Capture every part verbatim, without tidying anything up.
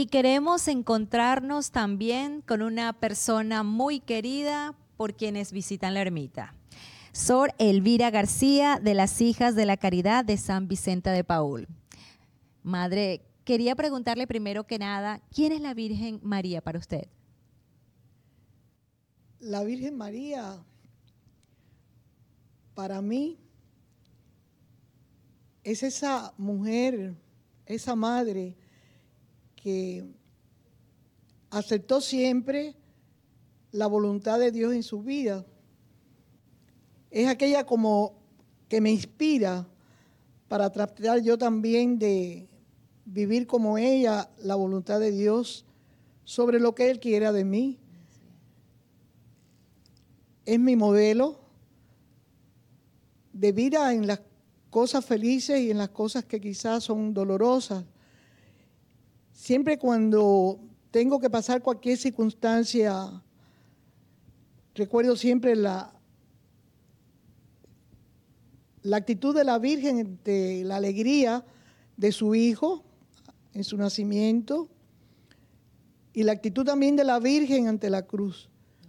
Y queremos encontrarnos también con una persona muy querida por quienes visitan la ermita. Sor Elvira García, de las Hijas de la Caridad de San Vicente de Paúl. Madre, quería preguntarle primero que nada, ¿quién es la Virgen María para usted? La Virgen María, para mí, es esa mujer, esa madre que aceptó siempre la voluntad de Dios en su vida. Es aquella como que me inspira para tratar yo también de vivir como ella la voluntad de Dios sobre lo que Él quiera de mí. Es mi modelo de vida en las cosas felices y en las cosas que quizás son dolorosas. Siempre cuando tengo que pasar cualquier circunstancia, recuerdo siempre la, la actitud de la Virgen, de la alegría de su hijo en su nacimiento y la actitud también de la Virgen ante la cruz.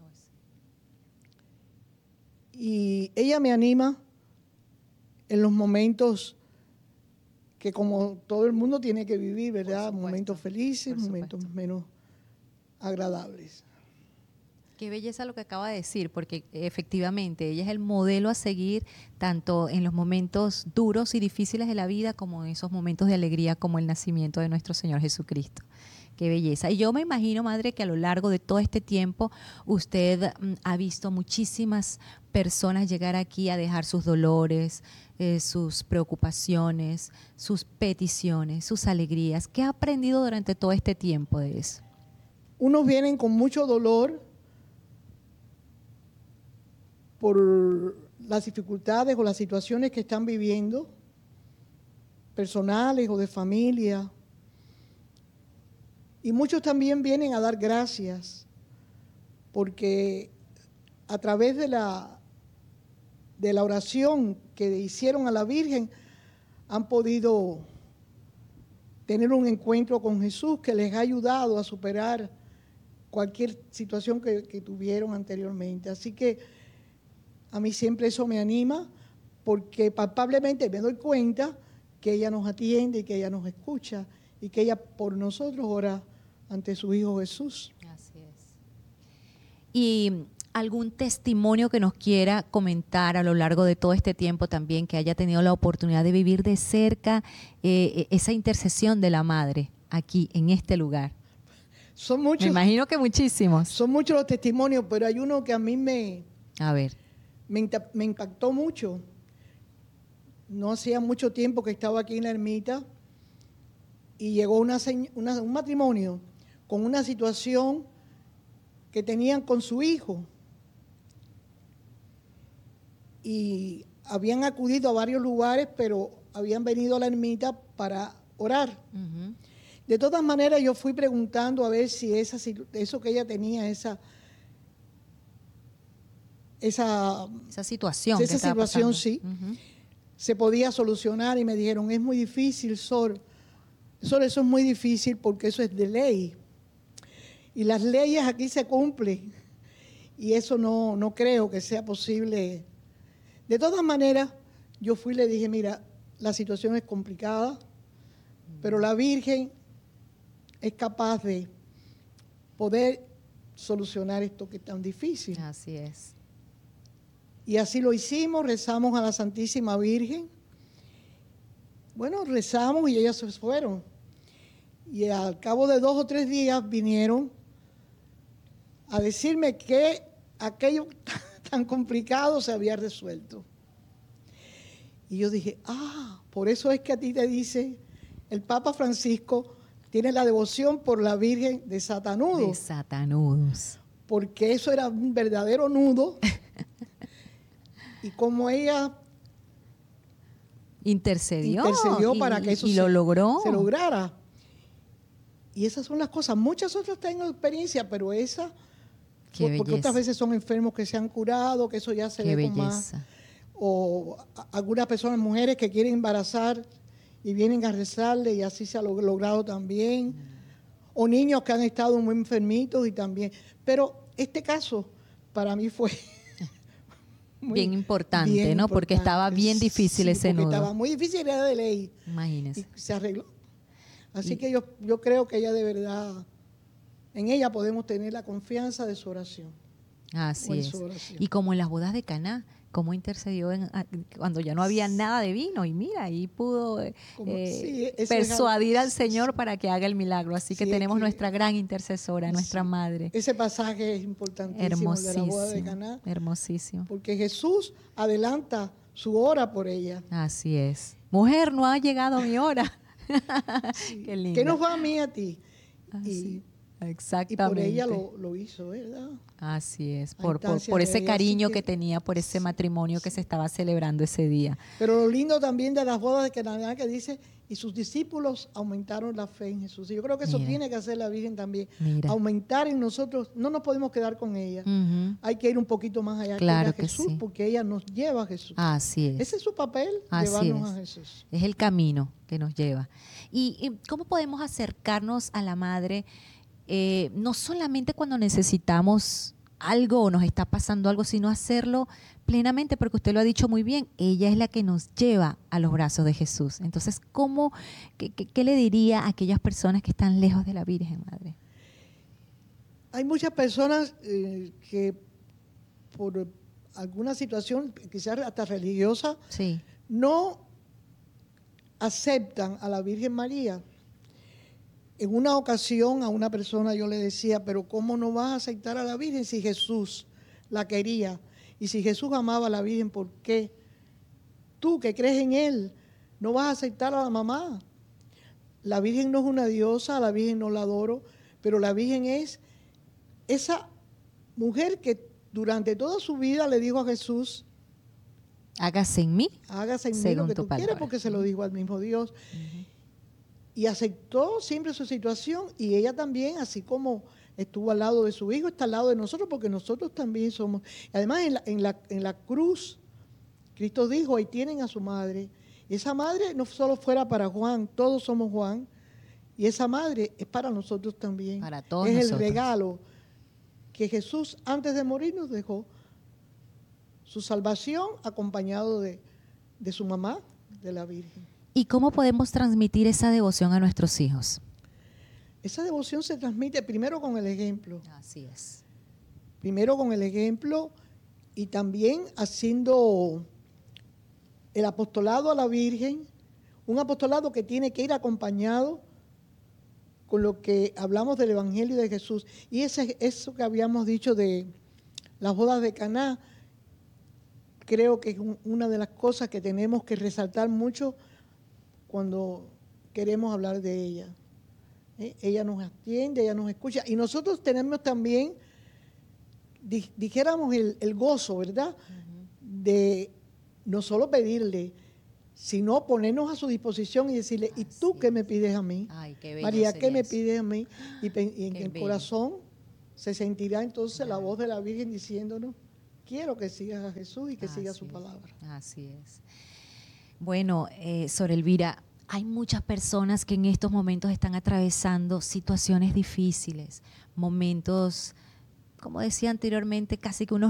Y ella me anima en los momentos que como todo el mundo tiene que vivir, ¿verdad? Momentos felices, momentos menos agradables. Qué belleza lo que acaba de decir, porque efectivamente ella es el modelo a seguir tanto en los momentos duros y difíciles de la vida como en esos momentos de alegría como el nacimiento de nuestro Señor Jesucristo. Qué belleza. Y yo me imagino, madre, que a lo largo de todo este tiempo usted mm, ha visto muchísimas personas llegar aquí a dejar sus dolores, eh, sus preocupaciones, sus peticiones, sus alegrías. ¿Qué ha aprendido durante todo este tiempo de eso? Unos vienen con mucho dolor por las dificultades o las situaciones que están viviendo, personales o de familia. Y muchos también vienen a dar gracias, porque a través de la, de la oración que hicieron a la Virgen, han podido tener un encuentro con Jesús que les ha ayudado a superar cualquier situación que, que tuvieron anteriormente. Así que a mí siempre eso me anima, porque palpablemente me doy cuenta que ella nos atiende y que ella nos escucha y que ella por nosotros ora ante su Hijo Jesús. Así es. Y algún testimonio que nos quiera comentar a lo largo de todo este tiempo también, que haya tenido la oportunidad de vivir de cerca eh, esa intercesión de la Madre aquí, en este lugar. Son muchos, me imagino que muchísimos. Son muchos los testimonios, pero hay uno que a mí me, a ver. me, me impactó mucho. No hacía mucho tiempo que estaba aquí en la ermita y llegó una, una, un matrimonio con una situación que tenían con su hijo y habían acudido a varios lugares, pero habían venido a la ermita para orar. Uh-huh. De todas maneras, yo fui preguntando a ver si esa, eso que ella tenía, esa, esa, esa situación, esa situación sí, uh-huh. se podía solucionar y me dijeron, es muy difícil, Sor. Sor, eso es muy difícil porque eso es de ley. Y las leyes aquí se cumplen y eso no, no creo que sea posible. De todas maneras, yo fui y le dije, mira, la situación es complicada, pero la Virgen es capaz de poder solucionar esto que es tan difícil. Así es. Y así lo hicimos, rezamos a la Santísima Virgen. Bueno, rezamos y ellas se fueron. Y al cabo de dos o tres días vinieron a decirme que aquello tan complicado se había resuelto. Y yo dije, ah, por eso es que a ti te dice el Papa Francisco tiene la devoción por la Virgen de Satanudos. De Satanudos. Porque eso era un verdadero nudo. Y como ella intercedió, intercedió para y, que eso y se, lo logró. se lograra. Y esas son las cosas. Muchas otras tengo experiencia, pero esa, Qué por, belleza. porque otras veces son enfermos que se han curado, que eso ya se Qué ve con belleza. más. O a, algunas personas, mujeres que quieren embarazar y vienen a rezarle y así se ha logrado también. o niños que han estado muy enfermitos y también. Pero este caso para mí fue muy bien importante, bien ¿no? Importante. Porque estaba bien difícil sí, ese porque nudo. Estaba muy difícil, era de ley. Imagínese. Y se arregló. Así y, que yo, yo creo que ella de verdad, en ella podemos tener la confianza de su oración. Así es. Y como en las bodas de Caná, cómo intercedió en, cuando ya no había nada de vino, y mira, ahí pudo eh, sí, persuadir al Señor sí, para que haga el milagro. Así sí, que tenemos que nuestra gran intercesora, sí, nuestra madre. Ese pasaje es importantísimo de la boda de Caná. Hermosísimo. Porque Jesús adelanta su hora por ella. Así es. Mujer, no ha llegado mi hora. Sí. Qué lindo. ¿Qué nos va a mí a ti? Así. Y, Exactamente. Y por ella lo, lo hizo, ¿verdad? Así es, por, por, por ese ella, cariño que, que tenía, por ese sí, matrimonio sí. que se estaba celebrando ese día. Pero lo lindo también de las bodas de Caná, que dice, y sus discípulos aumentaron la fe en Jesús. Y yo creo que eso Mira. tiene que hacer la Virgen también. Mira. Aumentar en nosotros, no nos podemos quedar con ella. Uh-huh. Hay que ir un poquito más allá claro que Jesús, sí. porque ella nos lleva a Jesús. Así es. Ese es su papel, Así llevarnos es. a Jesús. Es el camino que nos lleva. ¿Y, y cómo podemos acercarnos a la Madre? Eh, no solamente cuando necesitamos algo o nos está pasando algo, sino hacerlo plenamente, porque usted lo ha dicho muy bien, ella es la que nos lleva a los brazos de Jesús. Entonces, ¿cómo, qué, qué, qué le diría a aquellas personas que están lejos de la Virgen Madre? Hay muchas personas eh, que por alguna situación, quizás hasta religiosa, sí. no aceptan a la Virgen María. En una ocasión a una persona yo le decía, pero ¿cómo no vas a aceptar a la Virgen si Jesús la quería? Y si Jesús amaba a la Virgen, ¿por qué tú que crees en Él no vas a aceptar a la mamá? La Virgen no es una diosa, a la Virgen no la adoro, pero la Virgen es esa mujer que durante toda su vida le dijo a Jesús, hágase en mí, hágase en mí lo que tú palabra. quieres, porque se lo dijo al mismo Dios. Uh-huh. Y aceptó siempre su situación, y ella también, así como estuvo al lado de su hijo, está al lado de nosotros, porque nosotros también somos. Además, en la, en la, en la cruz, Cristo dijo, ahí tienen a su madre. Y esa madre no solo fuera para Juan, todos somos Juan, y esa madre es para nosotros también. Para todos es nosotros. El regalo que Jesús, antes de morir, nos dejó. Su salvación acompañado de, de su mamá, de la Virgen. ¿Y cómo podemos transmitir esa devoción a nuestros hijos? Esa devoción se transmite primero con el ejemplo. Así es. Primero con el ejemplo y también haciendo el apostolado a la Virgen, un apostolado que tiene que ir acompañado con lo que hablamos del Evangelio de Jesús. Y ese, eso que habíamos dicho de las bodas de Caná, creo que es un, una de las cosas que tenemos que resaltar mucho cuando queremos hablar de ella. ¿Eh? Ella nos atiende, ella nos escucha. Y nosotros tenemos también, di, dijéramos, el, el gozo, ¿verdad? Uh-huh. De no solo pedirle, sino ponernos a su disposición y decirle, Así ¿y tú qué me pides a mí? Ay, qué María, ¿qué me eso. pides a mí? Y, y en qué el bello. corazón se sentirá entonces Ay. la voz de la Virgen diciéndonos, quiero que sigas a Jesús y que Así sigas su es. palabra. Así es. Bueno, eh, Sor Elvira, hay muchas personas que en estos momentos están atravesando situaciones difíciles, momentos, como decía anteriormente, casi que unos